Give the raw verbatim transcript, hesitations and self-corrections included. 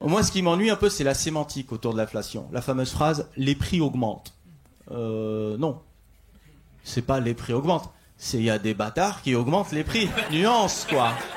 Moi, ce qui m'ennuie un peu, c'est la sémantique autour de l'inflation. La fameuse phrase « les prix augmentent ». Euh, non. C'est pas « les prix augmentent ». C'est il y a des bâtards qui augmentent les prix. Nuance, quoi.